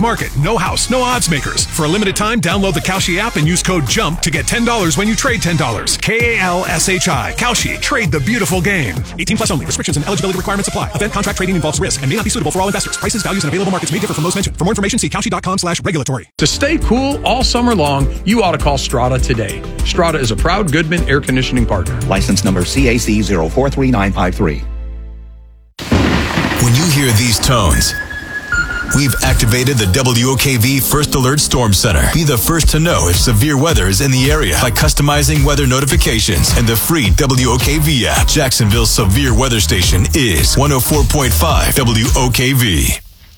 Market, no house, no odds makers. For a limited time, download the Kalshi app and use code JUMP to get $10 when you trade $10. Kalshi. Kalshi. Trade the beautiful game. 18 plus only. Restrictions and eligibility requirements apply. Event contract trading involves risk and may not be suitable for all investors. Prices, values, and available markets may differ from those mentioned. For more information, see Kalshi.com/regulatory. To stay cool all summer long, you ought to call Strata today. Strata is a proud Goodman air conditioning partner. License number CAC 043953. When you hear these tones, we've activated the WOKV First Alert Storm Center. Be the first to know if severe weather is in the area by customizing weather notifications and the free WOKV app. Jacksonville's severe weather station is 104.5 WOKV.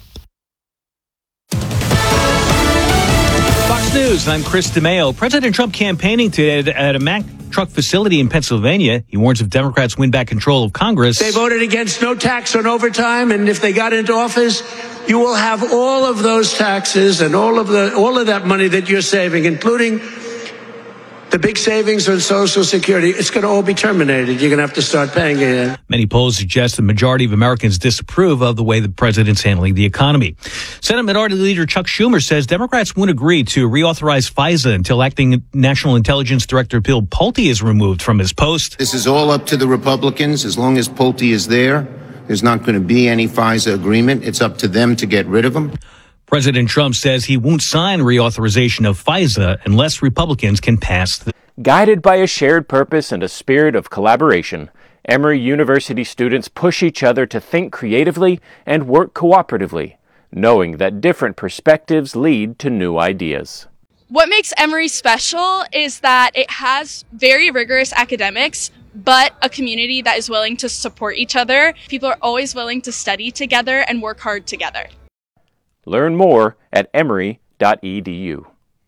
Fox News, I'm Chris DeMeo. President Trump campaigning today at a Mack truck facility in Pennsylvania. He warns if Democrats win back control of Congress. They voted against no tax on overtime, and if they got into office, you will have all of those taxes and all of that money that you're saving, including the big savings on Social Security. It's going to all be terminated. You're going to have to start paying it. Many polls suggest the majority of Americans disapprove of the way the president's handling the economy. Senate Minority Leader Chuck Schumer says Democrats won't agree to reauthorize FISA until acting National Intelligence Director Bill Pulte is removed from his post. This is all up to the Republicans. As long as Pulte is there, there's not going to be any FISA agreement. It's up to them to get rid of him. President Trump says he won't sign reauthorization of FISA unless Republicans can pass the... Guided by a shared purpose and a spirit of collaboration, Emory University students push each other to think creatively and work cooperatively, knowing that different perspectives lead to new ideas. What makes Emory special is that it has very rigorous academics, but a community that is willing to support each other. People are always willing to study together and work hard together. Learn more at emory.edu.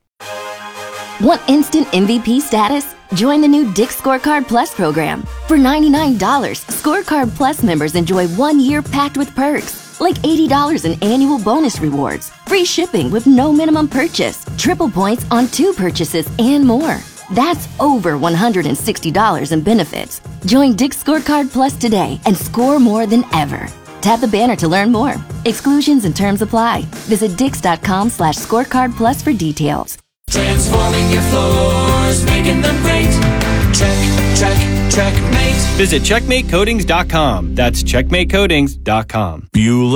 Want instant MVP status? Join the new Dick's Scorecard Plus program. For $99, Scorecard Plus members enjoy 1 year packed with perks, like $80 in annual bonus rewards, free shipping with no minimum purchase, triple points on 2 purchases, and more. That's over $160 in benefits. Join Dick's Scorecard Plus today and score more than ever. Tap the banner to learn more. Exclusions and terms apply. Visit dix.com/scorecard plus for details. Transforming your floors, making them great. Checkmate. Visit checkmatecoatings.com. That's checkmatecoatings.com.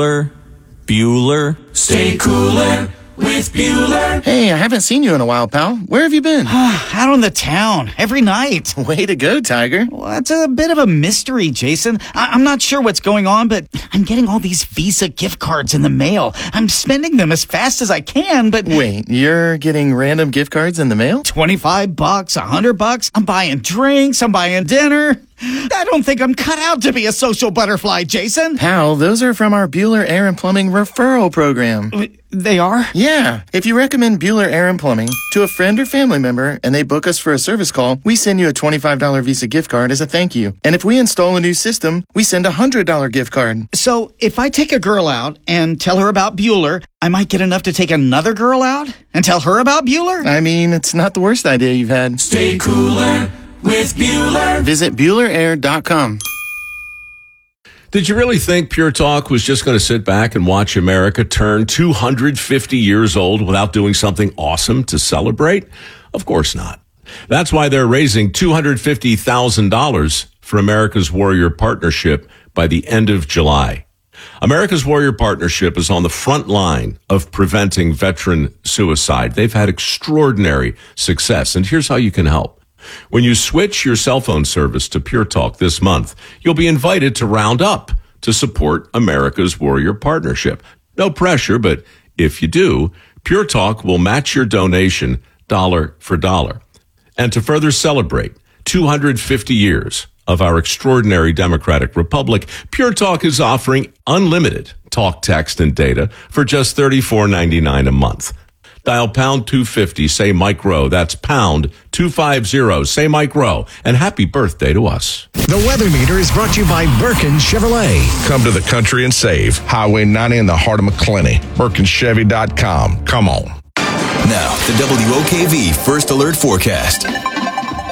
Bueller. Stay cooler with Bueller. Hey, I haven't seen you in a while, pal. Where have you been? Out on the town, every night. Way to go, Tiger. Well, it's a bit of a mystery, Jason. I'm not sure what's going on, but I'm getting all these Visa gift cards in the mail. I'm spending them as fast as I can, but... Wait, you're getting random gift cards in the mail? $25, $100. I'm buying drinks, I'm buying dinner. I don't think I'm cut out to be a social butterfly, Jason. Pal, those are from our Bueller Air and Plumbing referral program. They are? Yeah. If you recommend Bueller Air and Plumbing to a friend or family member and they book us for a service call, we send you a $25 Visa gift card as a thank you. And if we install a new system, we send a $100 gift card. So if I take a girl out and tell her about Bueller, I might get enough to take another girl out and tell her about Bueller? I mean, it's not the worst idea you've had. Stay cooler with Bueller. Visit BuellerAir.com. Did you really think Pure Talk was just going to sit back and watch America turn 250 years old without doing something awesome to celebrate? Of course not. That's why they're raising $250,000 for America's Warrior Partnership by the end of July. America's Warrior Partnership is on the front line of preventing veteran suicide. They've had extraordinary success, and here's how you can help. When you switch your cell phone service to Pure Talk this month, you'll be invited to round up to support America's Warrior Partnership. No pressure, but if you do, Pure Talk will match your donation dollar for dollar. And to further celebrate 250 years of our extraordinary democratic republic, Pure Talk is offering unlimited talk, text, and data for just $34.99 a month. Dial pound 250, say Mike Rowe. That's pound 250, say Mike Rowe. And happy birthday to us. The Weather Meter is brought to you by Birkin Chevrolet. Come to the country and save. Highway 90 in the heart of McClenny. BirkinChevy.com. Come on. Now, the WOKV First Alert Forecast.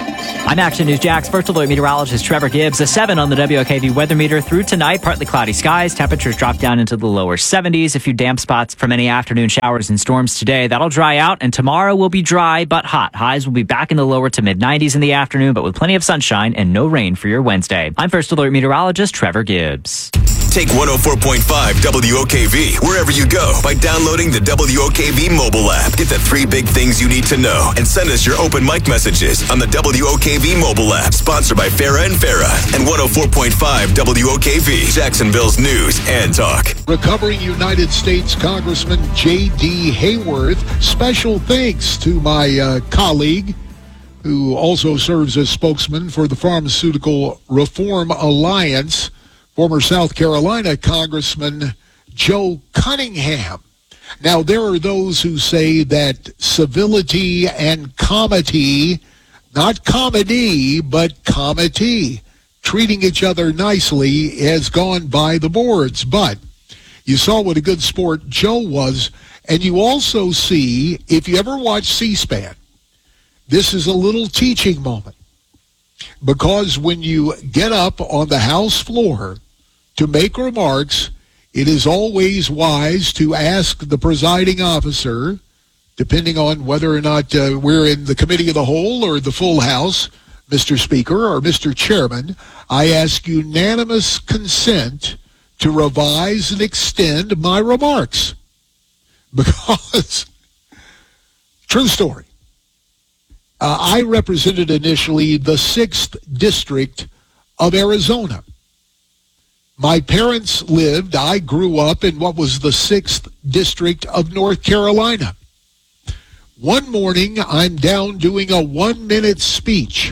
I'm Action News Jax First Alert meteorologist Trevor Gibbs. A 7 on the WOKV weather meter through tonight. Partly cloudy skies. Temperatures drop down into the lower 70s. A few damp spots from any afternoon showers and storms today. That'll dry out, and tomorrow will be dry but hot. Highs will be back in the lower to mid-90s in the afternoon, but with plenty of sunshine and no rain for your Wednesday. I'm First Alert meteorologist Trevor Gibbs. Take 104.5 WOKV wherever you go by downloading the WOKV mobile app. Get the 3 big things you need to know and send us your open mic messages on the WOKV mobile app. Sponsored by Farah and Farah and 104.5 WOKV, Jacksonville's news and talk. Recovering United States Congressman J.D. Hayworth. Special thanks to my colleague, who also serves as spokesman for the Pharmaceutical Reform Alliance, former South Carolina Congressman Joe Cunningham. Now, there are those who say that civility and comity, not comedy, but comity, treating each other nicely, has gone by the boards. But you saw what a good sport Joe was, and you also see, if you ever watch C-SPAN, this is a little teaching moment. Because when you get up on the House floor to make remarks, it is always wise to ask the presiding officer, depending on whether or not we're in the committee of the whole or the full House, Mr. Speaker or Mr. Chairman, I ask unanimous consent to revise and extend my remarks. Because, true story, I represented initially the 6th District of Arizona. My parents lived, I grew up in what was the 6th District of North Carolina. One morning, I'm down doing a 1-minute speech,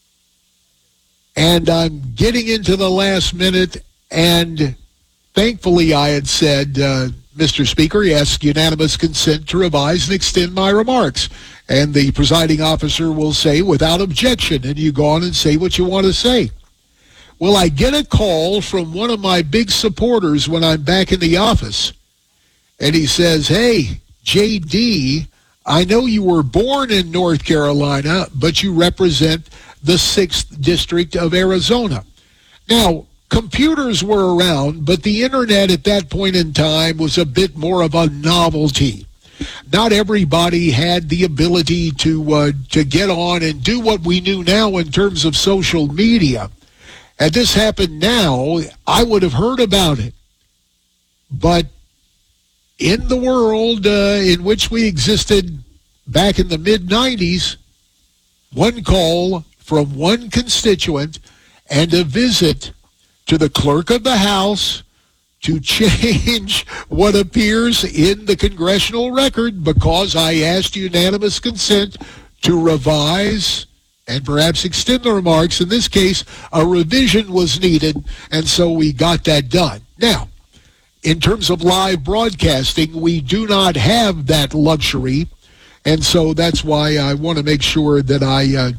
and I'm getting into the last minute, and thankfully I had said, Mr. Speaker, I ask unanimous consent to revise and extend my remarks. And the presiding officer will say, without objection, and you go on and say what you want to say. Well, I get a call from one of my big supporters when I'm back in the office, and he says, hey, J.D., I know you were born in North Carolina, but you represent the 6th District of Arizona. Now, computers were around, but the internet at that point in time was a bit more of a novelty. Not everybody had the ability to get on and do what we do now in terms of social media. Had this happened now, I would have heard about it. But in the world in which we existed back in the mid-90s, one call from one constituent and a visit to the clerk of the House to change what appears in the congressional record because I asked unanimous consent to revise and perhaps extend the remarks. In this case, a revision was needed, and so we got that done. Now, in terms of live broadcasting, we do not have that luxury, and so that's why I want to make sure that I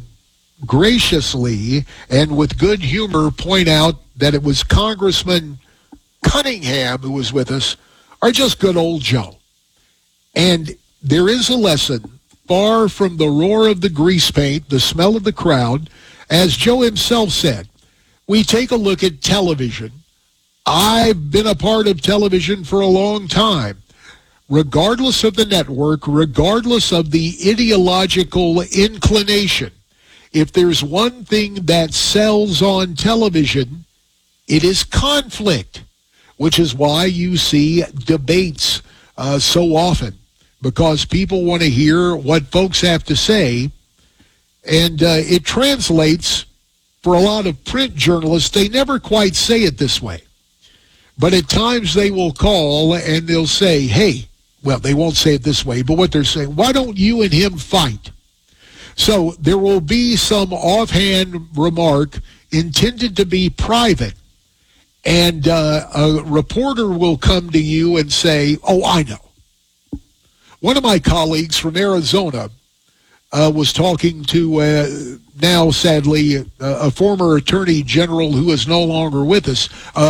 graciously and with good humor point out that it was Congressman Cunningham who was with us, or just good old Joe. And there is a lesson far from the roar of the grease paint, the smell of the crowd. As Joe himself said, we take a look at television. I've been a part of television for a long time. Regardless of the network, regardless of the ideological inclination, if there's one thing that sells on television, it is conflict, which is why you see debates so often, because people want to hear what folks have to say, and it translates for a lot of print journalists. They never quite say it this way, but at times they will call and they'll say, hey, well, they won't say it this way, but what they're saying, why don't you and him fight? So there will be some offhand remark intended to be private, and a reporter will come to you and say, oh, I know. One of my colleagues from Arizona was talking to now, sadly, a former attorney general who is no longer with us,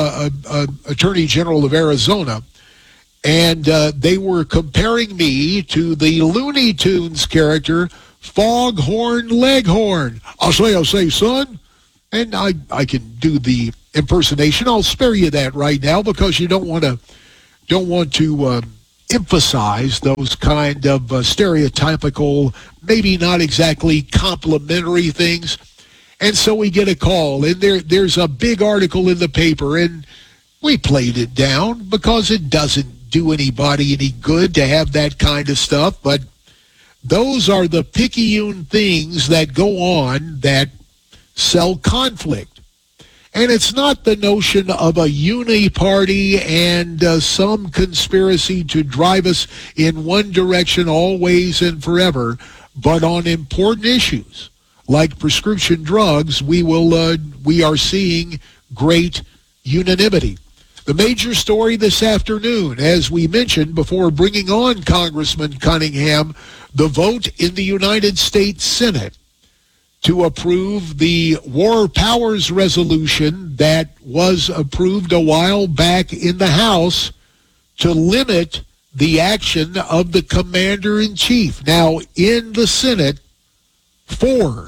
Attorney General of Arizona, and they were comparing me to the Looney Tunes character Foghorn Leghorn. I'll say, son. And I can do the impersonation. I'll spare you that right now because you don't want to emphasize those kind of stereotypical, maybe not exactly complimentary things. And so we get a call, and there's a big article in the paper, and we played it down because it doesn't do anybody any good to have that kind of stuff. But those are the picayune things that go on that sell conflict. And it's not the notion of a uni-party and some conspiracy to drive us in one direction always and forever, but on important issues like prescription drugs, we are seeing great unanimity. The major story this afternoon, as we mentioned before bringing on Congressman Cunningham, the vote in the United States Senate to approve the War Powers Resolution that was approved a while back in the House to limit the action of the Commander-in-Chief. Now, in the Senate, four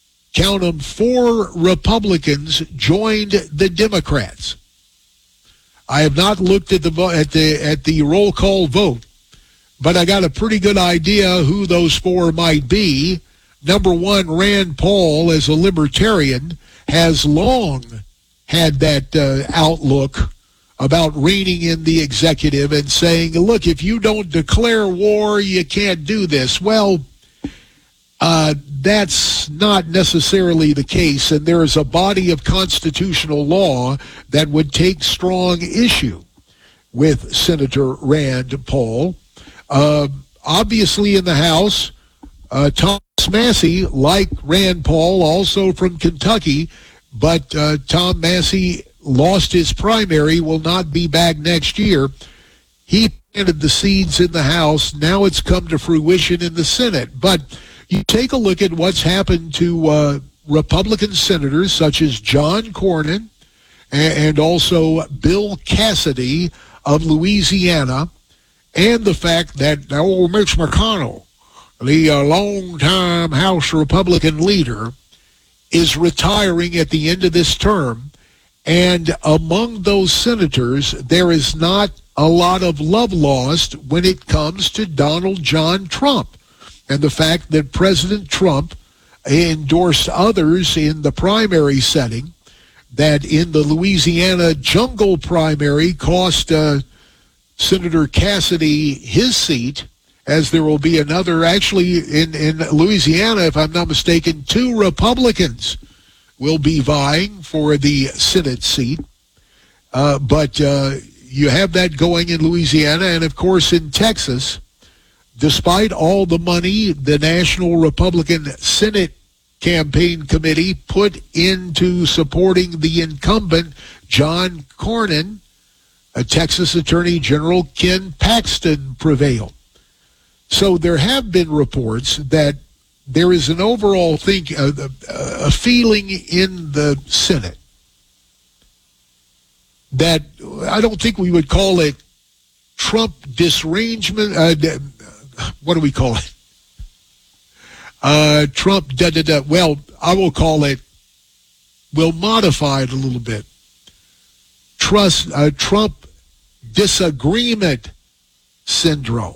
Republicans joined the Democrats. I have not looked at the roll call vote, but I got a pretty good idea who those four might be. Number one, Rand Paul, as a libertarian, has long had that outlook about reining in the executive and saying, look, if you don't declare war, you can't do this. Well, that's not necessarily the case, and there is a body of constitutional law that would take strong issue with Senator Rand Paul. Obviously in the House, Thomas Massie, like Rand Paul, also from Kentucky, but Tom Massie lost his primary, will not be back next year. He planted the seeds in the House. Now it's come to fruition in the Senate. But you take a look at what's happened to Republican senators such as John Cornyn and also Bill Cassidy of Louisiana, and the fact that old Mitch McConnell, the longtime House Republican leader, is retiring at the end of this term. And among those senators, there is not a lot of love lost when it comes to Donald John Trump. And the fact that President Trump endorsed others in the primary setting, that in the Louisiana jungle primary cost Senator Cassidy his seat, as there will be another, actually in Louisiana, if I'm not mistaken, 2 Republicans will be vying for the Senate seat. But you have that going in Louisiana, and of course in Texas, despite all the money the National Republican Senate Campaign Committee put into supporting the incumbent John Cornyn, Texas Attorney General Ken Paxton prevailed. So there have been reports that there is an overall a feeling in the Senate that I don't think we would call it Trump disarrangement. What do we call it? Trump Well, I will call it, we'll modify it a little bit. Trump disagreement syndrome.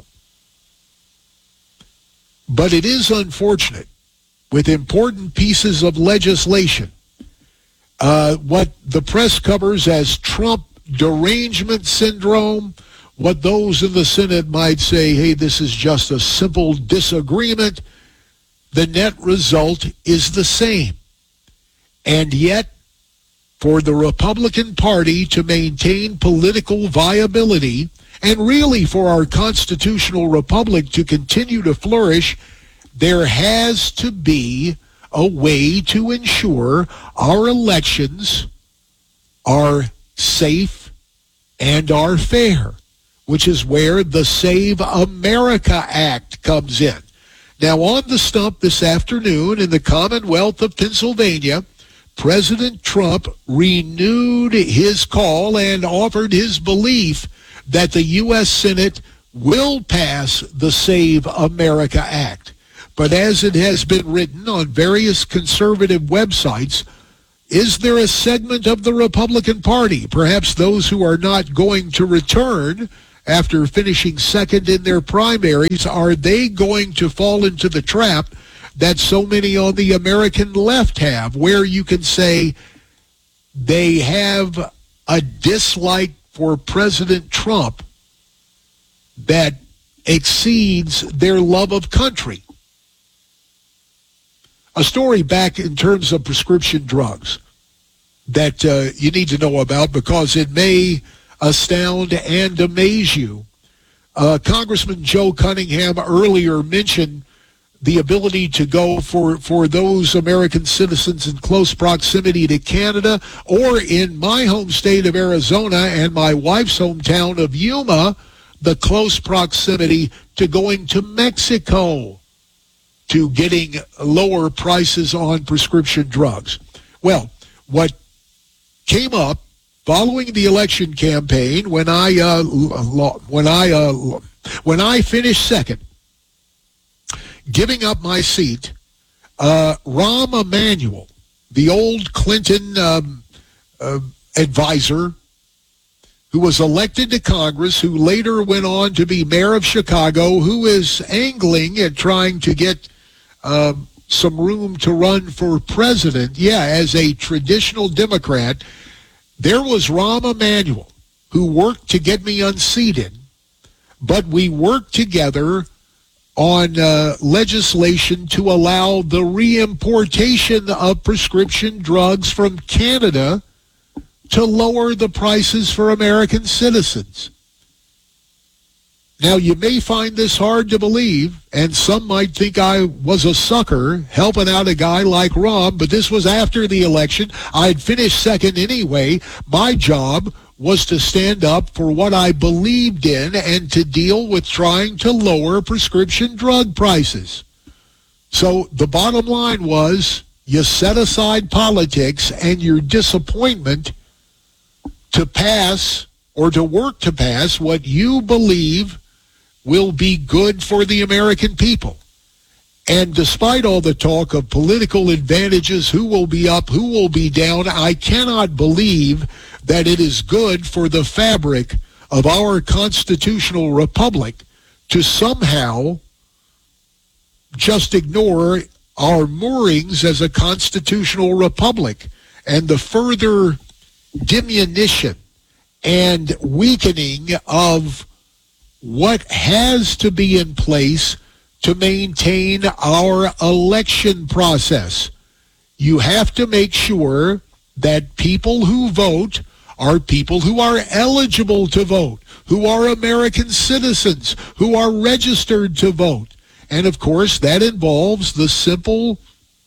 But it is unfortunate with important pieces of legislation, what the press covers as Trump derangement syndrome, what those in the Senate might say, hey, this is just a simple disagreement. The net result is the same. And yet, for the Republican Party to maintain political viability, and really for our constitutional republic to continue to flourish, there has to be a way to ensure our elections are safe and are fair, which is where the Save America Act comes in. Now, on the stump this afternoon in the Commonwealth of Pennsylvania, President Trump renewed his call and offered his belief that the U.S. Senate will pass the Save America Act. But as it has been written on various conservative websites, is there a segment of the Republican Party, perhaps those who are not going to return after finishing second in their primaries, are they going to fall into the trap that so many on the American left have, where you can say they have a dislike for President Trump that exceeds their love of country? A story back in terms of prescription drugs that you need to know about because it may astound and amaze you. Congressman Joe Cunningham earlier mentioned the ability to go for those American citizens in close proximity to Canada, or in my home state of Arizona and my wife's hometown of Yuma, the close proximity to going to Mexico to getting lower prices on prescription drugs. Well, what came up following the election campaign when I finished second, giving up my seat, Rahm Emanuel, the old Clinton advisor who was elected to Congress, who later went on to be mayor of Chicago, who is angling at trying to get some room to run for president. Yeah, as a traditional Democrat, there was Rahm Emanuel who worked to get me unseated, but we worked together on legislation to allow the reimportation of prescription drugs from Canada to lower the prices for American citizens. Now, you may find this hard to believe, and some might think I was a sucker helping out a guy like Rahm, but this was after the election. I'd finished second anyway. My job was to stand up for what I believed in and to deal with trying to lower prescription drug prices. So the bottom line was, you set aside politics and your disappointment to pass or to work to pass what you believe will be good for the American people. And despite all the talk of political advantages, who will be up, who will be down, I cannot believe that it is good for the fabric of our constitutional republic to somehow just ignore our moorings as a constitutional republic and the further diminution and weakening of what has to be in place to maintain our election process. You have to make sure that people who vote are people who are eligible to vote, who are American citizens, who are registered to vote. And of course, that involves the simple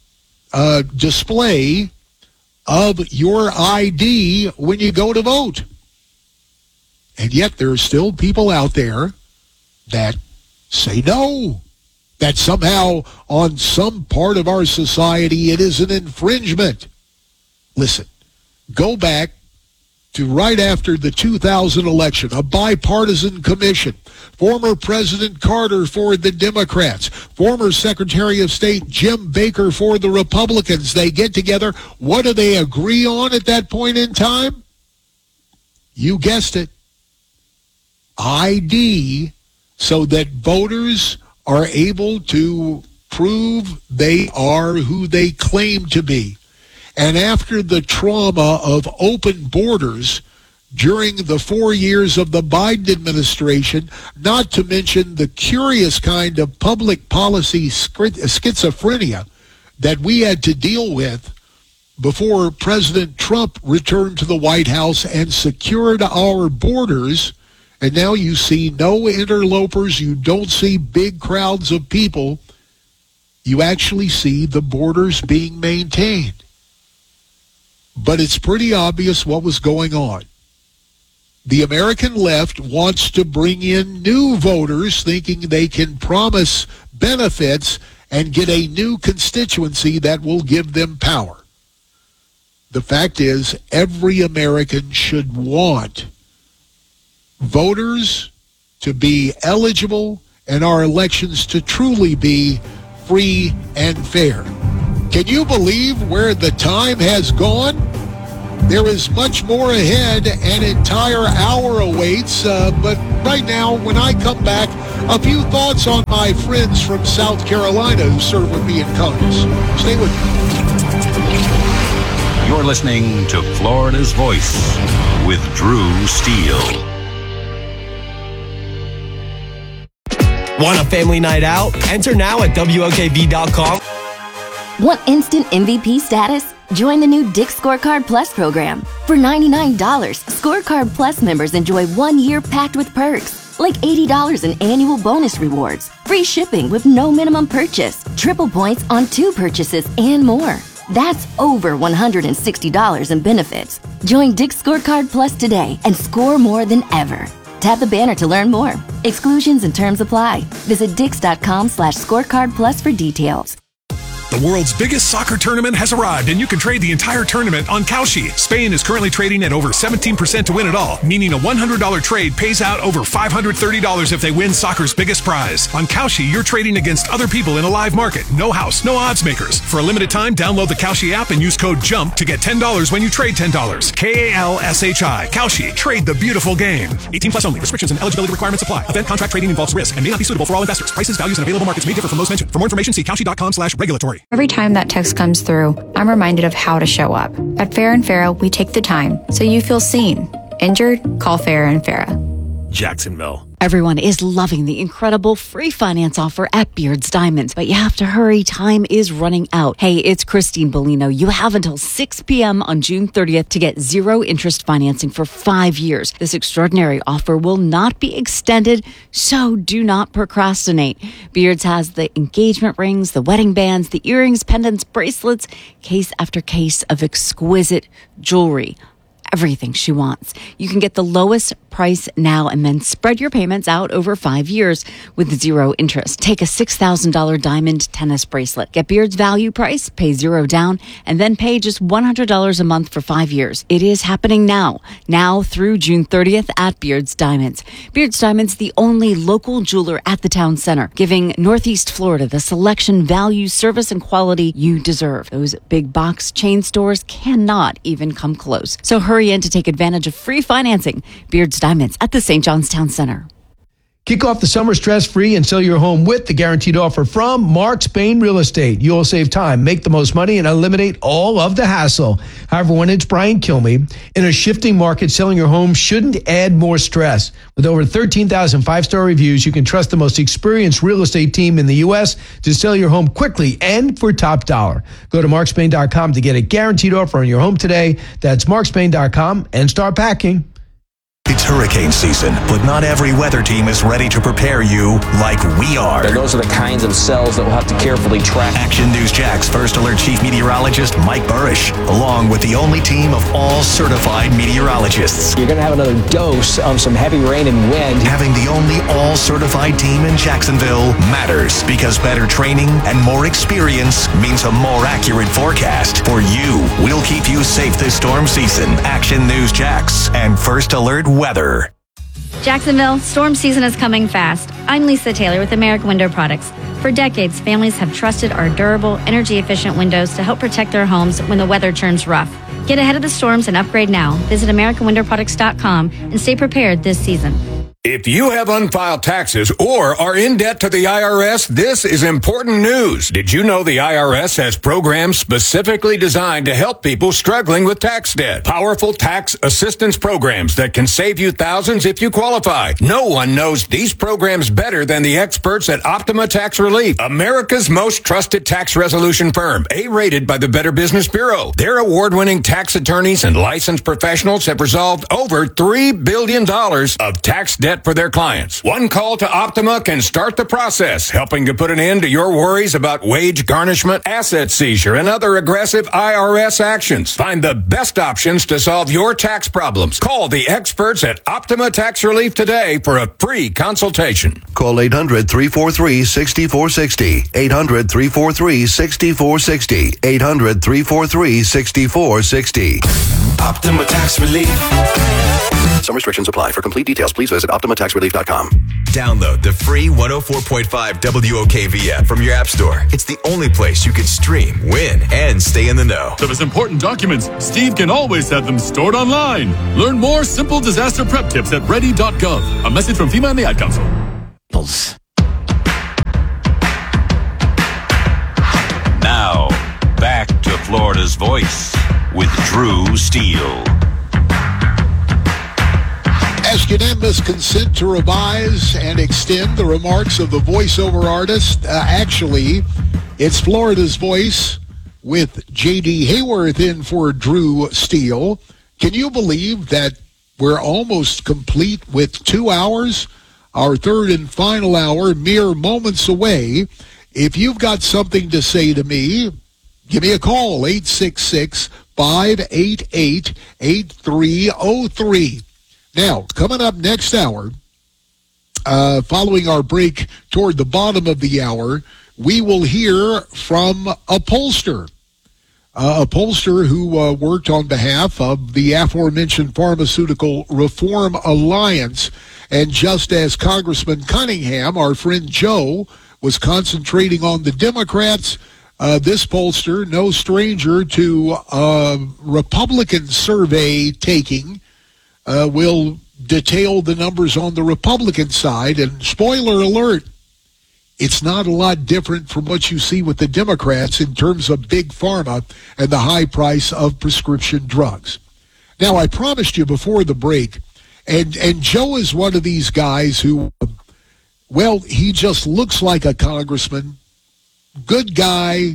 display of your ID when you go to vote. And yet there are still people out there that say no, that somehow on some part of our society it is an infringement. Listen, go back to right after the 2000 election, a bipartisan commission, former President Carter for the Democrats, former Secretary of State Jim Baker for the Republicans. They get together. What do they agree on at that point in time? You guessed it. ID, so that voters are able to prove they are who they claim to be. And after the trauma of open borders during the 4 years of the Biden administration, not to mention the curious kind of public policy schizophrenia that we had to deal with before President Trump returned to the White House and secured our borders, and now you see no interlopers, you don't see big crowds of people, you actually see the borders being maintained. But it's pretty obvious what was going on. The American left wants to bring in new voters thinking they can promise benefits and get a new constituency that will give them power. The fact is, every American should want voters to be eligible and our elections to truly be free and fair. Can you believe where the time has gone? There is much more ahead. An entire hour awaits. But right now, when I come back, a few thoughts on my friends from South Carolina who serve with me in Congress. Stay with me. You're listening to Florida's Voice with Drew Steele. Want a family night out? Enter now at WOKV.com. Want instant MVP status? Join the new Dick's Scorecard Plus program. For $99, Scorecard Plus members enjoy 1 year packed with perks, like $80 in annual bonus rewards, free shipping with no minimum purchase, triple points on 2 purchases, and more. That's over $160 in benefits. Join Dick's Scorecard Plus today and score more than ever. Tap the banner to learn more. Exclusions and terms apply. Visit Dix.com/scorecard plus for details. The world's biggest soccer tournament has arrived, and you can trade the entire tournament on Kalshi. Spain is currently trading at over 17% to win it all, meaning a $100 trade pays out over $530 if they win soccer's biggest prize. On Kalshi, you're trading against other people in a live market. No house, no odds makers. For a limited time, download the Kalshi app and use code JUMP to get $10 when you trade $10. Kalshi. Kalshi. Trade the beautiful game. 18 plus only. Restrictions and eligibility requirements apply. Event contract trading involves risk and may not be suitable for all investors. Prices, values, and available markets may differ from those mentioned. For more information, see Kalshi.com/regulatory. Every time that text comes through, I'm reminded of how to show up. At Farrah & Farrah, we take the time so you feel seen. Injured? Call Farrah & Farrah. Jacksonville. Everyone is loving the incredible free finance offer at Beards Diamonds, but you have to hurry. Time is running out. Hey, it's Christine Bellino. You have until 6 p.m. on June 30th to get 0 interest financing for 5 years. This extraordinary offer will not be extended, so do not procrastinate. Beards has the engagement rings, the wedding bands, the earrings, pendants, bracelets, case after case of exquisite jewelry. Everything she wants. You can get the lowest price now and then spread your payments out over 5 years with 0 interest. Take a $6,000 diamond tennis bracelet. Get Beard's value price, pay 0 down, and then pay just $100 a month for 5 years. It is happening now through June 30th at Beard's Diamonds. Beard's Diamonds, the only local jeweler at the town center, giving Northeast Florida the selection, value, service, and quality you deserve. Those big box chain stores cannot even come close. So hurry in to take advantage of free financing. Beard's Diamonds at the St. John's Town Center. Kick off the summer stress-free and sell your home with the guaranteed offer from Mark Spain Real Estate. You'll save time, make the most money, and eliminate all of the hassle. However, when it's Brian Kilmeade, in a shifting market, selling your home shouldn't add more stress. With over 13,000 five-star reviews, you can trust the most experienced real estate team in the U.S. to sell your home quickly and for top dollar. Go to markspain.com to get a guaranteed offer on your home today. That's markspain.com and start packing. It's hurricane season, but not every weather team is ready to prepare you like we are. And those are the kinds of cells that we'll have to carefully track. Action News Jack's First Alert Chief Meteorologist Mike Burrish, along with the only team of all certified meteorologists. You're going to have another dose of some heavy rain and wind. Having the only all certified team in Jacksonville matters, because better training and more experience means a more accurate forecast for you. We'll keep you safe this storm season. Action News Jax and First Alert Weather. Jacksonville, storm season is coming fast. I'm Lisa Taylor with American Window Products. For decades, families have trusted our durable, energy-efficient windows to help protect their homes when the weather turns rough. Get ahead of the storms and upgrade now. Visit AmericanWindowProducts.com and stay prepared this season. If you have unfiled taxes or are in debt to the IRS, this is important news. Did you know the IRS has programs specifically designed to help people struggling with tax debt? Powerful tax assistance programs that can save you thousands if you qualify. No one knows these programs better than the experts at Optima Tax Relief, America's most trusted tax resolution firm, A-rated by the Better Business Bureau. Their award-winning tax attorneys and licensed professionals have resolved over $3 billion of tax debt for their clients. One call to Optima can start the process, helping to put an end to your worries about wage garnishment, asset seizure, and other aggressive IRS actions. Find the best options to solve your tax problems. Call the experts at Optima Tax Relief today for a free consultation. Call 800-343-6460. 800-343-6460. 800-343-6460. Optima Tax Relief. Some restrictions apply. For complete details, please visit OptimaTaxRelief.com. Download the free 104.5 WOKV app from your app store. It's the only place you can stream, win, and stay in the know. Of his important documents, Steve can always have them stored online. Learn more simple disaster prep tips at ready.gov. A message from FEMA and the Ad Council. Now, back to Florida's Voice with Drew Steele. Ask unanimous consent to revise and extend the remarks of the voiceover artist. Actually, it's Florida's Voice with J.D. Hayworth in for Drew Steele. Can you believe that we're almost complete with 2 hours? Our third and final hour, mere moments away. If you've got something to say to me, give me a call, 866-588-8303. Now, coming up next hour, following our break toward the bottom of the hour, we will hear from a pollster. A pollster who worked on behalf of the aforementioned Pharmaceutical Reform Alliance. And just as Congressman Cunningham, our friend Joe, was concentrating on the Democrats, this pollster, no stranger to Republican survey taking, will detail the numbers on the Republican side. And spoiler alert, it's not a lot different from what you see with the Democrats in terms of big pharma and the high price of prescription drugs. Now, I promised you before the break, and Joe is one of these guys who, well, he just looks like a congressman, good guy,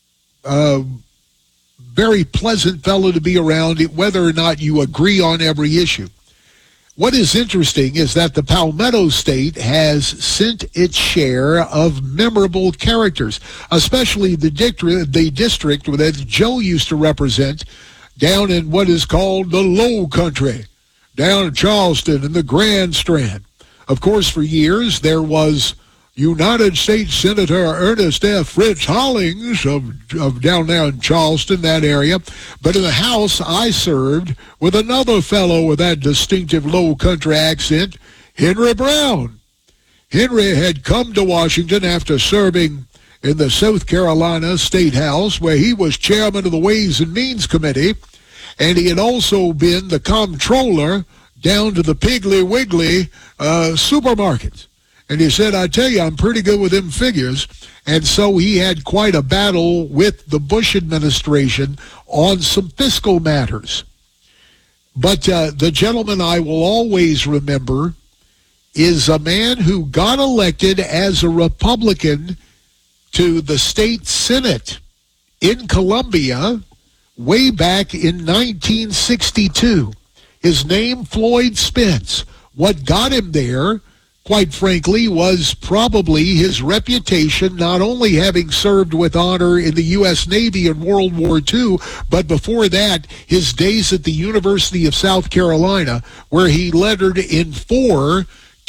very pleasant fellow to be around, whether or not you agree on every issue. What is interesting is that the Palmetto State has sent its share of memorable characters, especially the district that Joe used to represent down in what is called the Low Country, down in Charleston and the Grand Strand. Of course, for years, there was United States Senator Ernest F. Fritz Hollings of down there in Charleston, that area. But in the House, I served with another fellow with that distinctive low country accent, Henry Brown. Henry had come to Washington after serving in the South Carolina State House, where he was chairman of the Ways and Means Committee, and he had also been the comptroller down to the Piggly Wiggly supermarkets. And he said, I tell you, I'm pretty good with them figures. And so he had quite a battle with the Bush administration on some fiscal matters. But the gentleman I will always remember is a man who got elected as a Republican to the state Senate in Columbia way back in 1962. His name, Floyd Spence. What got him there, quite frankly, was probably his reputation, not only having served with honor in the U.S. Navy in World War II, but before that, his days at the University of South Carolina, where he lettered in four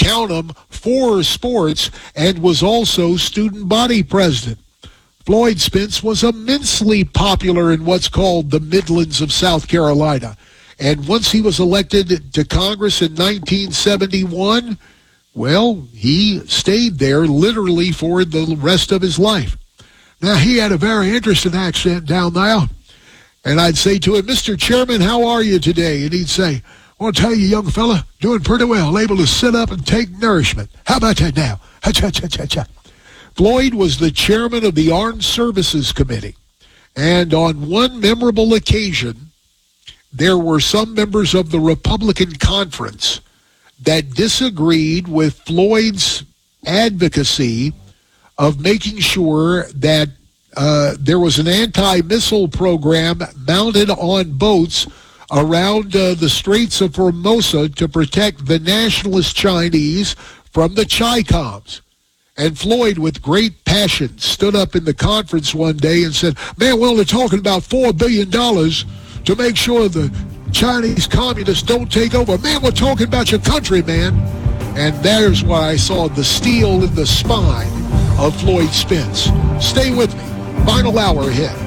sports, and was also student body president. Floyd Spence was immensely popular in what's called the Midlands of South Carolina. And once he was elected to Congress in 1971, well, he stayed there literally for the rest of his life. Now, he had a very interesting accent down there. And I'd say to him, Mr. Chairman, how are you today? And he'd say, I want to tell you, young fella, doing pretty well, able to sit up and take nourishment. How about that now? Ha-cha-cha-cha-cha. Floyd was the chairman of the Armed Services Committee. And on one memorable occasion, there were some members of the Republican Conference that disagreed with Floyd's advocacy of making sure that there was an anti-missile program mounted on boats around the Straits of Formosa to protect the nationalist Chinese from the Chi-Coms. And Floyd, with great passion, stood up in the conference one day and said, man, we're only talking about $4 billion to make sure the Chinese communists don't take over. Man, we're talking about your country, man. And there's why I saw the steel in the spine of Floyd Spence. Stay with me. Final hour ahead.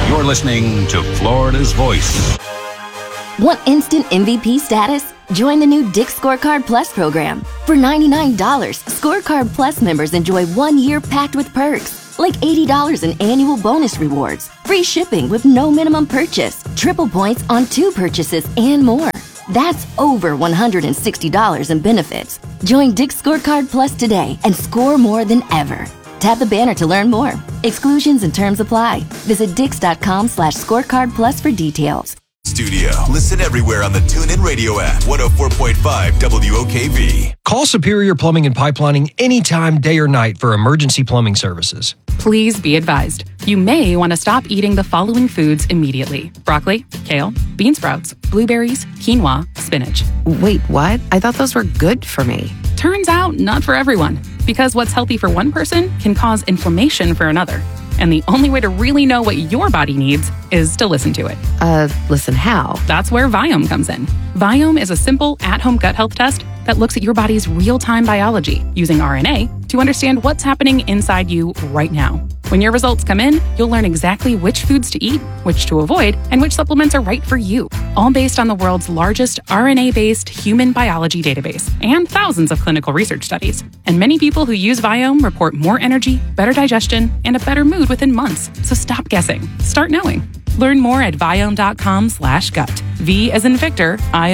You're listening to Florida's Voice. Want instant MVP status? Join the new Dick's Scorecard Plus program. For $99, Scorecard Plus members enjoy 1 year packed with perks, like $80 in annual bonus rewards, free shipping with no minimum purchase, triple points on 2 purchases, and more. That's over $160 in benefits. Join Dick's Scorecard Plus today and score more than ever. Tap the banner to learn more. Exclusions and terms apply. Visit dix.com/scorecard plus for details. Studio. Listen everywhere on the TuneIn Radio app. 104.5 WOKV. Call Superior Plumbing and Pipelining anytime, day or night for emergency plumbing services. Please be advised, you may want to stop eating the following foods immediately: broccoli, kale, bean sprouts, blueberries, quinoa, spinach. Wait, what? I thought those were good for me. Turns out, not for everyone, because what's healthy for one person can cause inflammation for another. And the only way to really know what your body needs is to listen to it. Listen how? That's where Viome comes in. Viome is a simple at-home gut health test that looks at your body's real-time biology using RNA to understand what's happening inside you right now. When your results come in, you'll learn exactly which foods to eat, which to avoid, and which supplements are right for you, all based on the world's largest RNA-based human biology database and thousands of clinical research studies. And many people who use Viome report more energy, better digestion, and a better mood within months. So stop guessing. Start knowing. Learn more at Viome.com/gut. V as in Victor,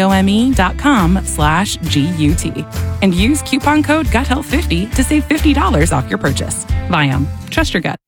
IOME.com/GUT. And use coupon code GUTHEALTH50 to save $50 off your purchase. Viome. Trust your gut.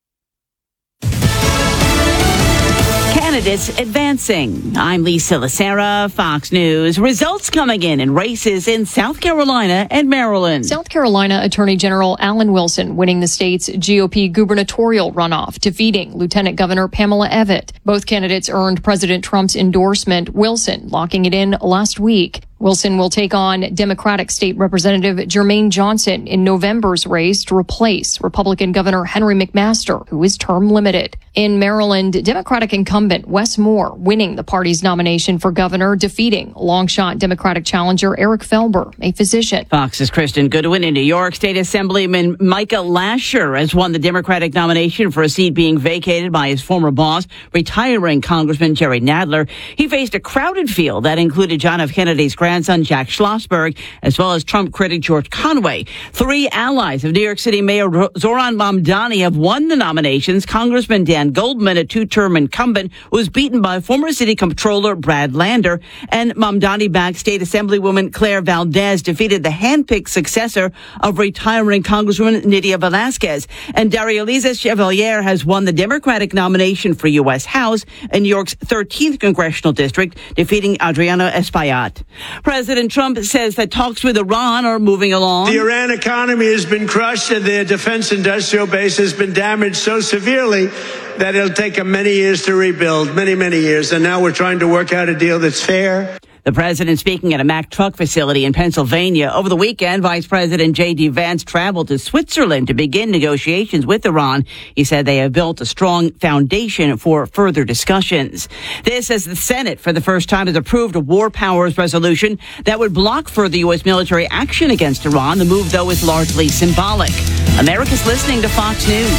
Candidates advancing. I'm Lisa Lacera, Fox News. Results coming in races in South Carolina and Maryland. South Carolina Attorney General Alan Wilson winning the state's GOP gubernatorial runoff, defeating Lieutenant Governor Pamela Evette. Both candidates earned President Trump's endorsement, Wilson locking it in last week. Wilson will take on Democratic State Representative Jermaine Johnson in November's race to replace Republican Governor Henry McMaster, who is term limited. In Maryland, Democratic incumbent Wes Moore winning the party's nomination for governor, defeating long-shot Democratic challenger Eric Felber, a physician. Fox's Kristen Goodwin. In New York, State Assemblyman Micah Lasher has won the Democratic nomination for a seat being vacated by his former boss, retiring Congressman Jerry Nadler. He faced a crowded field that included John F. Kennedy's grandson Jack Schlossberg, as well as Trump critic George Conway. 3 allies of New York City Mayor Zohran Mamdani have won the nominations. Congressman Dan Goldman, a 2-term incumbent, was beaten by former city comptroller Brad Lander, and Mamdani-backed State Assemblywoman Claire Valdez defeated the handpicked successor of retiring Congresswoman Nydia Velázquez. And Daria-Liza Chevalier has won the Democratic nomination for U.S. House in New York's 13th congressional district, defeating Adriano Espaillat. President Trump says that talks with Iran are moving along. The Iran economy has been crushed and their defense industrial base has been damaged so severely that it'll take them many years to rebuild, many, many years. And now we're trying to work out a deal that's fair. The president speaking at a Mack truck facility in Pennsylvania. Over the weekend, Vice President J.D. Vance traveled to Switzerland to begin negotiations with Iran. He said they have built a strong foundation for further discussions. This as the Senate, for the first time, has approved a war powers resolution that would block further U.S. military action against Iran. The move, though, is largely symbolic. America's listening to Fox News.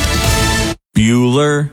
Bueller.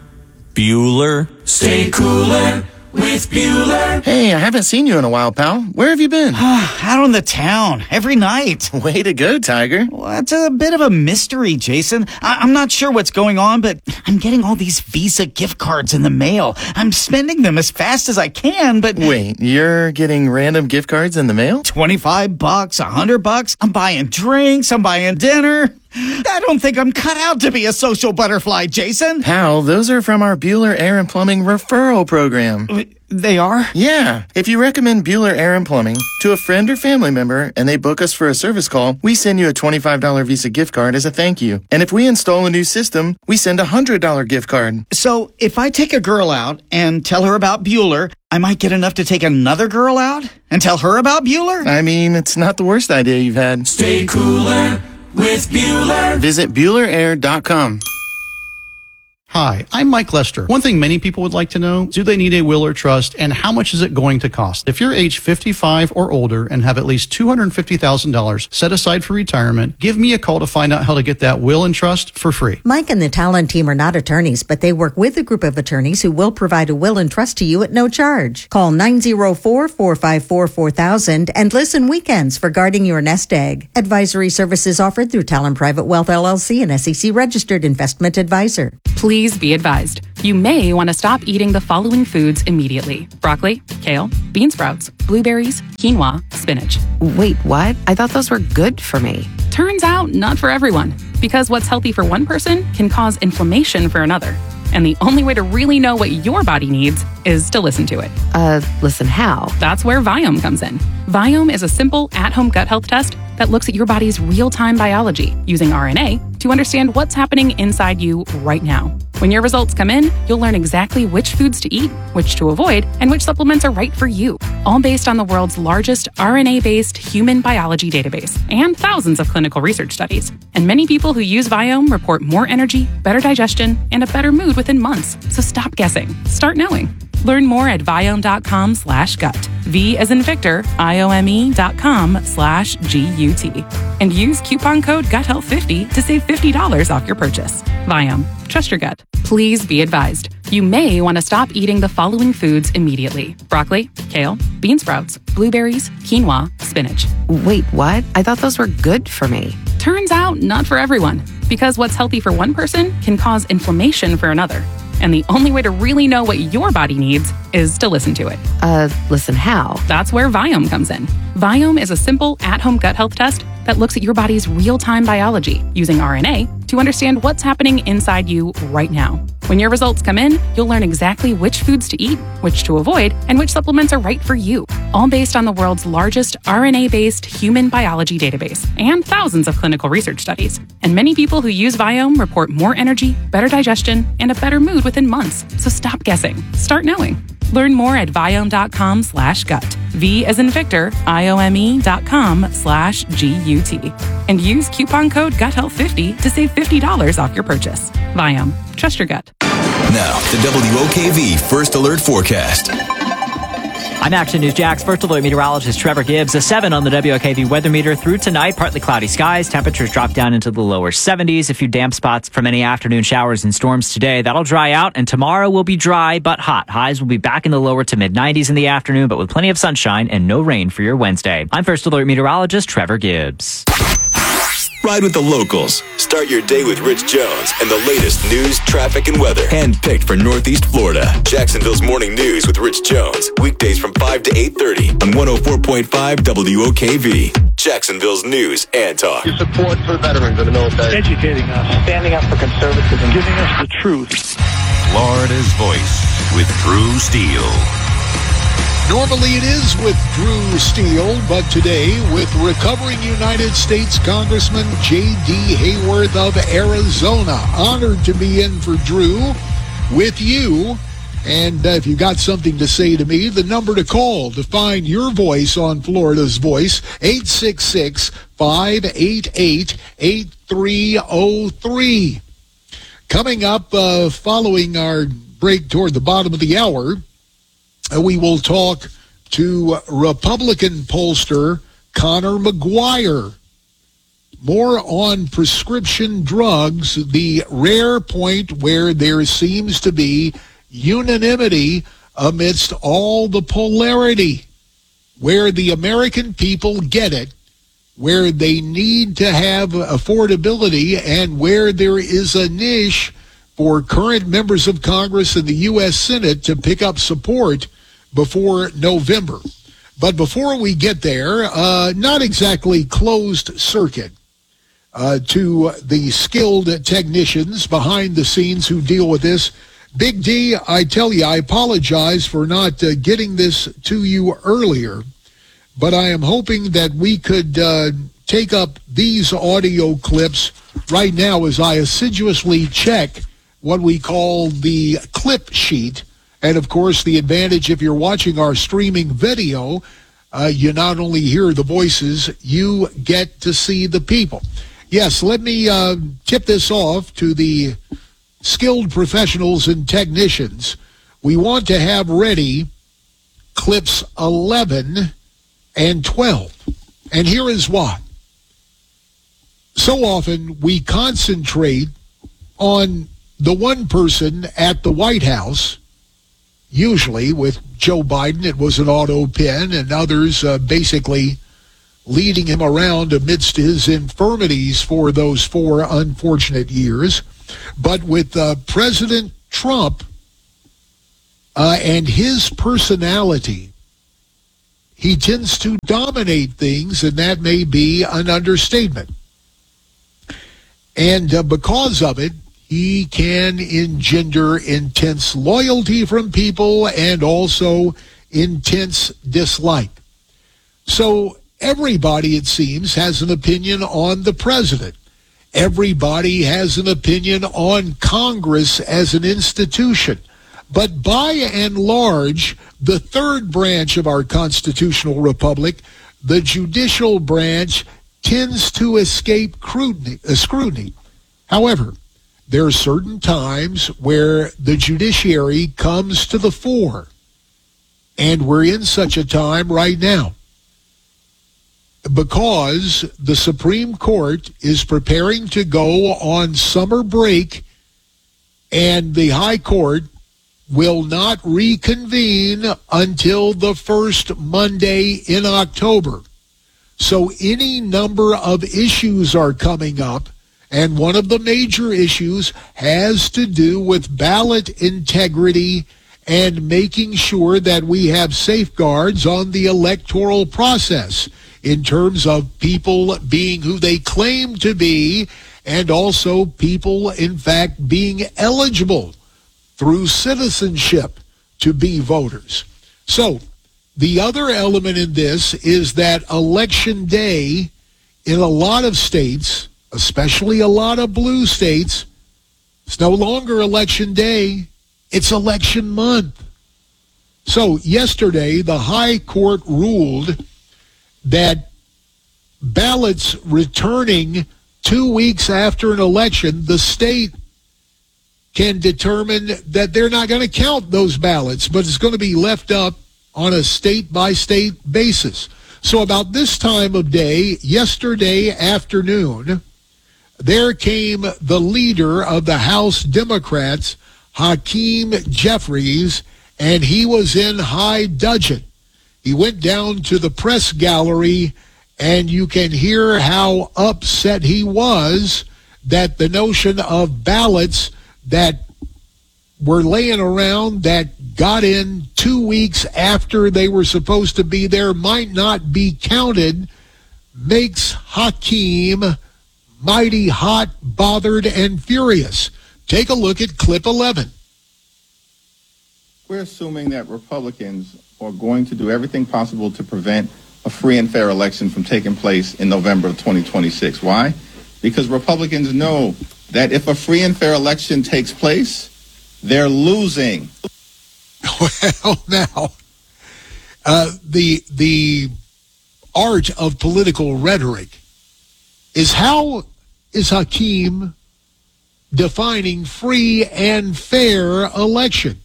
Stay cooler with Bueller. Hey, I haven't seen you in a while, pal. Where have you been? Out on the town, every night. Way to go, Tiger. Well, it's a bit of a mystery, Jason. I'm not sure what's going on, but I'm getting all these Visa gift cards in the mail. I'm spending them as fast as I can, but... Wait, you're getting random gift cards in the mail? $25, $100. I'm buying drinks, I'm buying dinner. I don't think I'm cut out to be a social butterfly, Jason. Pal, those are from our Bueller Air and Plumbing referral program. They are? Yeah. If you recommend Bueller Air and Plumbing to a friend or family member and they book us for a service call, we send you a $25 Visa gift card as a thank you. And if we install a new system, we send a $100 gift card. So if I take a girl out and tell her about Bueller, I might get enough to take another girl out and tell her about Bueller? I mean, it's not the worst idea you've had. Stay cooler with Bueller. Visit BuellerAir.com. Hi, I'm Mike Lester. One thing many people would like to know, do they need a will or trust, and how much is it going to cost? If you're age 55 or older and have at least $250,000 set aside for retirement, give me a call to find out how to get that will and trust for free. Mike and the Talon team are not attorneys, but they work with a group of attorneys who will provide a will and trust to you at no charge. Call 904-454-4000 and listen weekends for guarding your nest egg. Advisory services offered through Talon Private Wealth LLC, an SEC registered investment advisor. Please be advised, you may want to stop eating the following foods immediately: broccoli, kale, bean sprouts, blueberries, quinoa, spinach. Wait, what? I thought those were good for me. Turns out, not for everyone, because what's healthy for one person can cause inflammation for another. And the only way to really know what your body needs is to listen to it. Listen how? That's where Viome comes in. Viome is a simple, at-home gut health test that looks at your body's real-time biology using RNA to understand what's happening inside you right now. When your results come in, you'll learn exactly which foods to eat, which to avoid, and which supplements are right for you, all based on the world's largest RNA-based human biology database and thousands of clinical research studies. And many people who use Viome report more energy, better digestion, and a better mood within months. So stop guessing. Start knowing. Learn more at Viome.com/gut. V as in Victor, IOME.com/GUT. And use coupon code GUTHEALTH50 to save $50 off your purchase. Viome. Trust your gut. Please be advised, you may want to stop eating the following foods immediately: broccoli, kale, bean sprouts, blueberries, quinoa, spinach. Wait, what? I thought those were good for me. Turns out, not for everyone, because what's healthy for one person can cause inflammation for another. And the only way to really know what your body needs is to listen to it. Listen how? That's where Viome comes in. Viome is a simple, at-home gut health test that looks at your body's real-time biology using RNA to understand what's happening inside you right now. When your results come in, you'll learn exactly which foods to eat, which to avoid, and which supplements are right for you, all based on the world's largest RNA-based human biology database and thousands of clinical research studies. And many people who use Viome report more energy, better digestion, and a better mood within months. So stop guessing. Start knowing. Learn more at Viome.com/gut. V as in Victor, IOME.com/GUT. And use coupon code GUTHEALTH50 to save $50 off your purchase. Viome. Trust your gut. Now, the WOKV First Alert Forecast. I'm Action News Jax First Alert meteorologist Trevor Gibbs. A 7 on the WOKV weather meter through tonight. Partly cloudy skies. Temperatures drop down into the lower 70s. A few damp spots from any afternoon showers and storms today. That'll dry out, and tomorrow will be dry but hot. Highs will be back in the lower to mid-90s in the afternoon, but with plenty of sunshine and no rain for your Wednesday. I'm First Alert meteorologist Trevor Gibbs. Ride with the locals. Start your day with Rich Jones and the latest news, traffic, and weather. Handpicked for Northeast Florida. Jacksonville's Morning News with Rich Jones. Weekdays from 5 to 8:30 on 104.5 WOKV. Jacksonville's News and Talk. Your support for veterans of the military. Educating us. Standing up for conservatism. Giving us the truth. Florida's Voice with Drew Steele. Normally it is with Drew Steele, but today with recovering United States Congressman J.D. Hayworth of Arizona. Honored to be in for Drew with you. And if you got something to say to me, the number to call to find your voice on Florida's Voice, 866-588-8303. Coming up, following our break toward the bottom of the hour, we will talk to Republican pollster Connor McGuire. More on prescription drugs, the rare point where there seems to be unanimity amidst all the polarity, where the American people get it, where they need to have affordability, and where there is a niche for current members of Congress and the U.S. Senate to pick up support before November. But before we get there, not exactly closed circuit to the skilled technicians behind the scenes who deal with this. Big D, I tell you, I apologize for not getting this to you earlier, but I am hoping that we could take up these audio clips right now as I assiduously check what we call the clip sheet. And, of course, the advantage if you're watching our streaming video, you not only hear the voices, you get to see the people. Yes, let me tip this off to the skilled professionals and technicians, we want to have ready clips 11 and 12. And here is why. So often we concentrate on the one person at the White House. Usually with Joe Biden, it was an auto pen, and others basically leading him around amidst his infirmities for those 4 unfortunate years. But with President Trump and his personality, he tends to dominate things, and that may be an understatement. And because of it, he can engender intense loyalty from people and also intense dislike. So everybody, it seems, has an opinion on the president. Everybody has an opinion on Congress as an institution. But by and large, the third branch of our constitutional republic, the judicial branch, tends to escape scrutiny. However, there are certain times where the judiciary comes to the fore, and we're in such a time right now because the Supreme Court is preparing to go on summer break, and the High Court will not reconvene until the first Monday in October. So any number of issues are coming up, and one of the major issues has to do with ballot integrity and making sure that we have safeguards on the electoral process in terms of people being who they claim to be, and also people, in fact, being eligible through citizenship to be voters. So the other element in this is that Election Day in a lot of states, especially a lot of blue states, it's no longer Election Day, it's election month. So yesterday, the High Court ruled that ballots returning 2 weeks after an election, the state can determine that they're not going to count those ballots, but it's going to be left up on a state-by-state basis. So about this time of day, yesterday afternoon, there came the leader of the House Democrats, Hakeem Jeffries, and he was in high dudgeon. He went down to the press gallery, and you can hear how upset he was that the notion of ballots that were laying around that got in 2 weeks after they were supposed to be there might not be counted makes Hakeem mighty hot, bothered, and furious. Take a look at clip 11. We're assuming that Republicans are going to do everything possible to prevent a free and fair election from taking place in November of 2026. Why? Because Republicans know that if a free and fair election takes place, they're losing. Well, now, the art of political rhetoric is how is Hakeem defining free and fair election?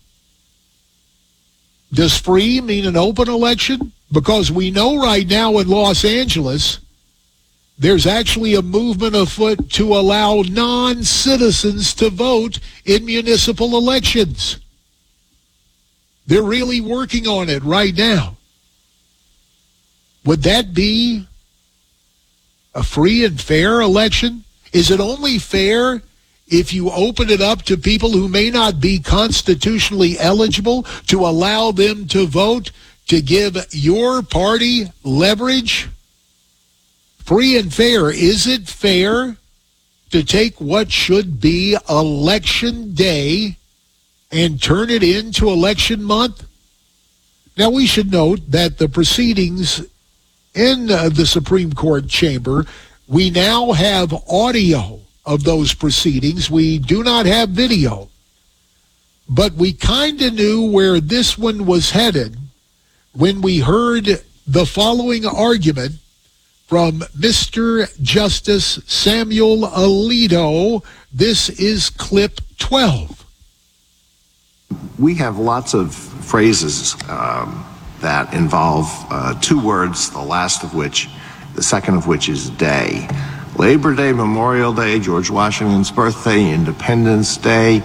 Does free mean an open election? Because we know right now in Los Angeles, there's actually a movement afoot to allow non-citizens to vote in municipal elections. They're really working on it right now. Would that be a free and fair election? Is it only fair if you open it up to people who may not be constitutionally eligible, to allow them to vote, to give your party leverage? Free and fair. Is it fair to take what should be election day and turn it into election month? Now, we should note that the proceedings in the Supreme Court chamber, we now have audio of those proceedings. We do not have video. But we kind of knew where this one was headed when we heard the following argument from Mr. Justice Samuel Alito. This is clip 2012. We have lots of phrases that involve two words, the second of which is day. Labor Day, Memorial Day, George Washington's birthday, Independence Day,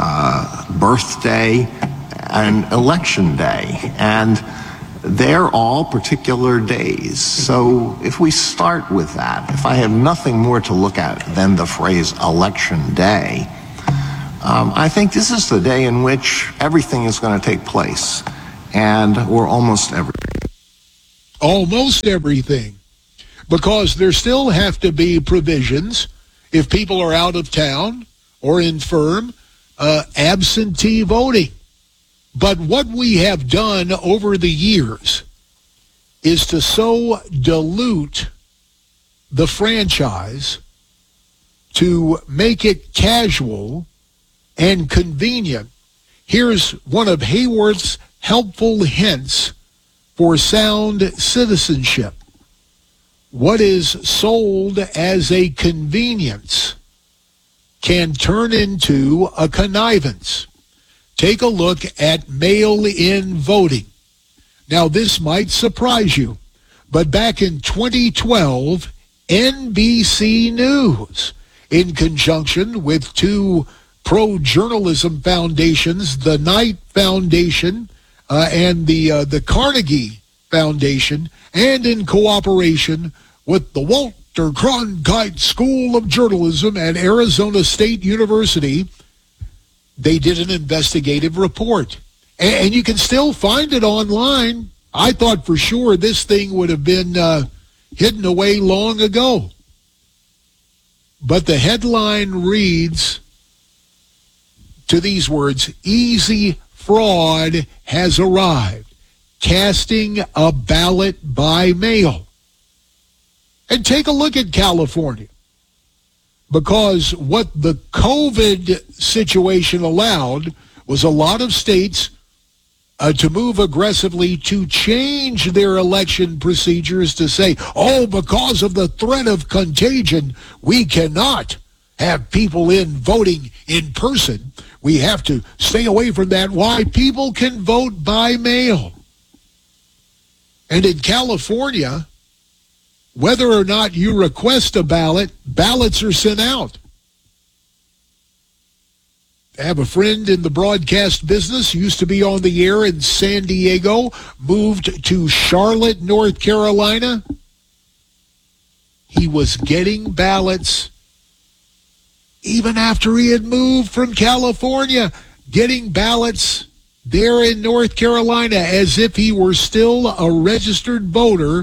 birthday, and Election Day. And they're all particular days. So if we start with that, if I have nothing more to look at than the phrase Election Day, I think this is the day in which everything is going to take place, or almost everything. Almost everything. Because there still have to be provisions if people are out of town or infirm, absentee voting. But what we have done over the years is to so dilute the franchise to make it casual and convenient. Here's one of Hayworth's helpful hints for sound citizenship. What is sold as a convenience can turn into a connivance. Take a look at mail-in voting. Now, this might surprise you, but back in 2012, NBC News, in conjunction with two pro-journalism foundations, the Knight Foundation and the Carnegie Foundation, and in cooperation with the Walter Cronkite School of Journalism at Arizona State University, they did an investigative report. And you can still find it online. I thought for sure this thing would have been hidden away long ago. But the headline reads to these words, "Easy fraud has arrived. Casting a ballot by mail." And take a look at California. Because what the COVID situation allowed was a lot of states to move aggressively to change their election procedures to say, because of the threat of contagion, we cannot have people voting in person. We have to stay away from that. Why? People can vote by mail. And in California, whether or not you request a ballot, ballots are sent out. I have a friend in the broadcast business, used to be on the air in San Diego, moved to Charlotte, North Carolina. He was getting ballots even after he had moved from California, getting ballots there in North Carolina as if he were still a registered voter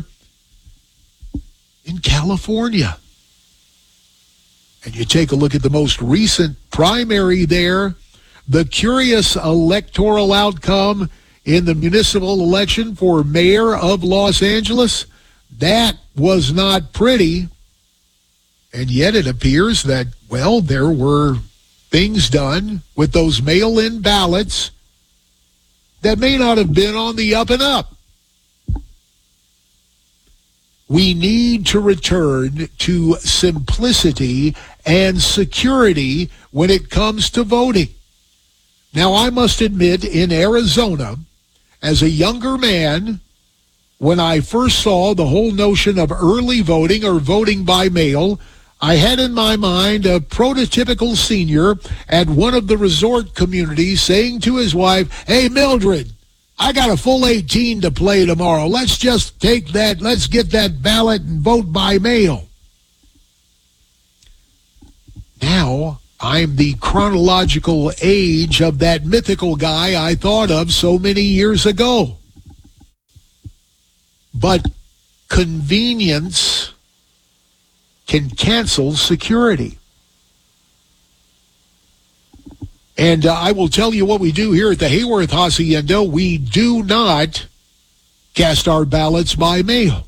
in California. And you take a look at the most recent primary there, the curious electoral outcome in the municipal election for mayor of Los Angeles. That was not pretty. And yet it appears that, there were things done with those mail-in ballots that may not have been on the up and up. We need to return to simplicity and security when it comes to voting. Now, I must admit, in Arizona, as a younger man, when I first saw the whole notion of early voting or voting by mail, I had in my mind a prototypical senior at one of the resort communities saying to his wife, "Hey, Mildred, I got a full 18 to play tomorrow. Let's just take that, let's get that ballot and vote by mail." Now, I'm the chronological age of that mythical guy I thought of so many years ago. But convenience can cancel security. And I will tell you what we do here at the Hayworth Hacienda. We do not cast our ballots by mail.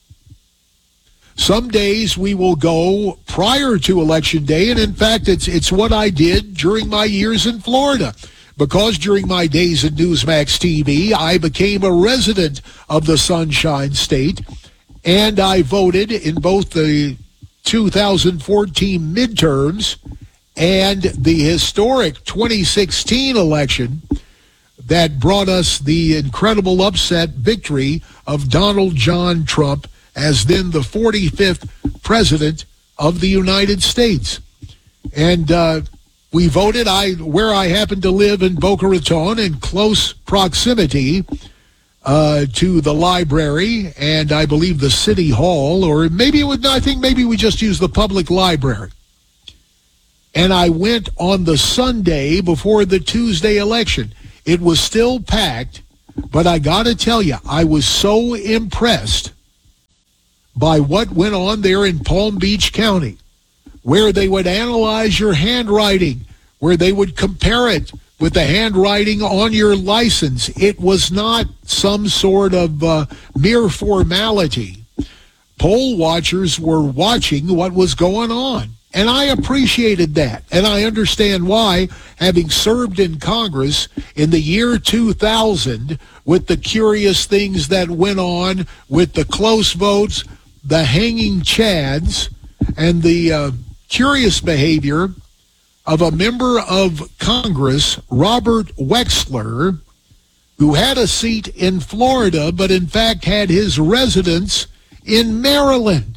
Some days we will go prior to Election Day, and in fact, it's what I did during my years in Florida. Because during my days at Newsmax TV, I became a resident of the Sunshine State, and I voted in both the 2014 midterms and the historic 2016 election that brought us the incredible upset victory of Donald John Trump as then the 45th president of the United States. And we voted where I happen to live in Boca Raton, in close proximity to the library and I believe the city hall, or I think maybe we just used the public library. And I went on the Sunday before the Tuesday election. It was still packed, but I got to tell you, I was so impressed by what went on there in Palm Beach County, where they would analyze your handwriting, where they would compare it with the handwriting on your license. It was not some sort of mere formality. Poll watchers were watching what was going on, and I appreciated that, and I understand why, having served in Congress in the year 2000 with the curious things that went on with the close votes, the hanging chads, and the curious behavior of a member of Congress, Robert Wexler, who had a seat in Florida, but in fact had his residence in Maryland.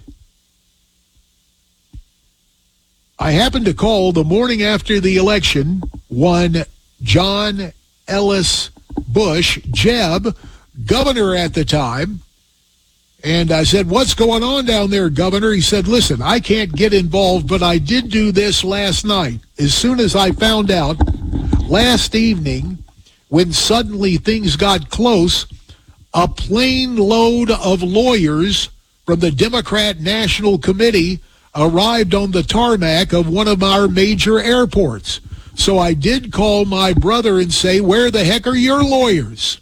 I happened to call the morning after the election one John Ellis Bush, Jeb, governor at the time, and I said, "What's going on down there, Governor?" He said, "Listen, I can't get involved, but I did do this last night. As soon as I found out last evening, when suddenly things got close, a plane load of lawyers from the Democrat National Committee arrived on the tarmac of one of our major airports. So I did call my brother and say, where the heck are your lawyers?"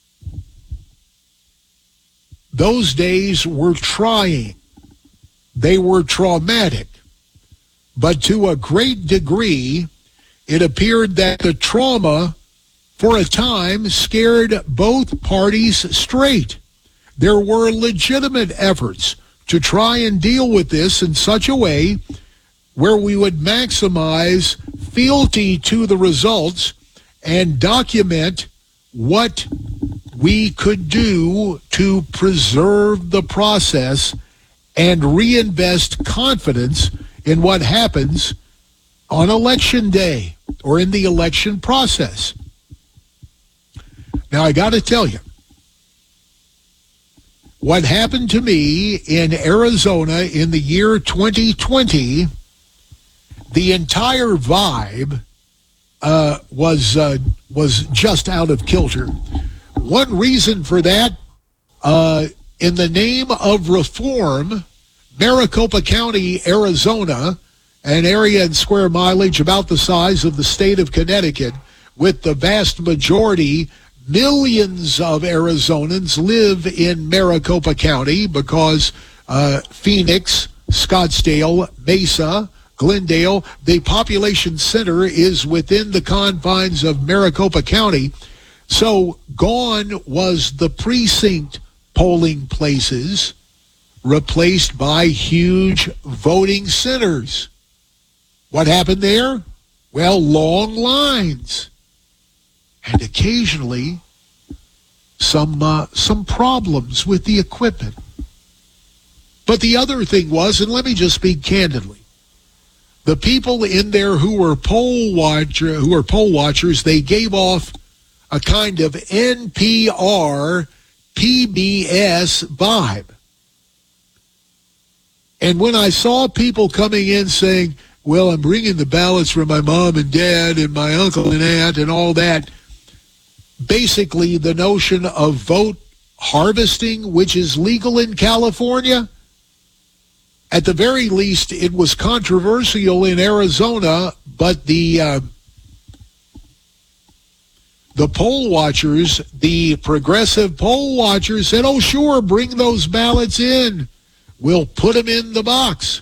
Those days were trying. They were traumatic. But to a great degree, it appeared that the trauma, for a time, scared both parties straight. There were legitimate efforts to try and deal with this in such a way where we would maximize fealty to the results and document what we could do to preserve the process and reinvest confidence in what happens on election day or in the election process. Now, I got to tell you, what happened to me in Arizona in the year 2020, the entire vibe was just out of kilter. One reason for that, in the name of reform, Maricopa County, Arizona, an area and square mileage about the size of the state of Connecticut, with the vast majority, millions of Arizonans live in Maricopa County because Phoenix, Scottsdale, Mesa, Glendale, the population center is within the confines of Maricopa County. So gone was the precinct polling places, replaced by huge voting centers. What happened there? Well, long lines. And occasionally some problems with the equipment. But the other thing was, and let me just speak candidly, the people in there who were poll watchers, they gave off a kind of NPR, PBS vibe. And when I saw people coming in saying, well, I'm bringing the ballots from my mom and dad and my uncle and aunt and all that, basically the notion of vote harvesting, which is legal in California, at the very least, it was controversial in Arizona, but the poll watchers, the progressive poll watchers said, oh, sure, bring those ballots in. We'll put them in the box.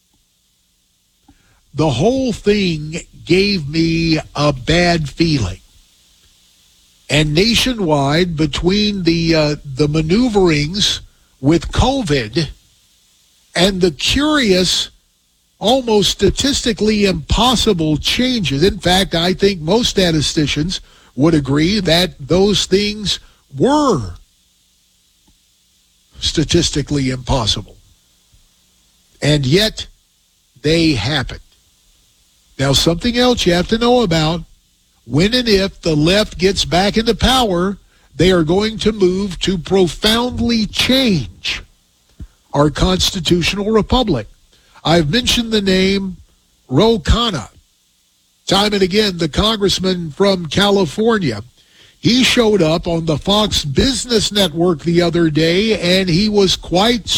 The whole thing gave me a bad feeling. And nationwide, between the maneuverings with COVID and the curious almost statistically impossible changes. In fact, I think most statisticians would agree that those things were statistically impossible. And yet, they happened. Now, something else you have to know about, when and if the left gets back into power, they are going to move to profoundly change our constitutional republic. I've mentioned the name Ro Khanna. Time and again, the congressman from California. He showed up on the Fox Business Network the other day, and he was quite